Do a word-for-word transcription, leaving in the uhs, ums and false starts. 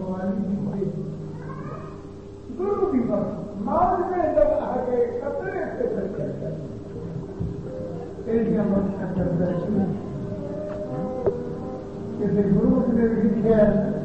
गुरु भी मार्ग में जब आगे कपड़े से किसी गुरु ने लिखे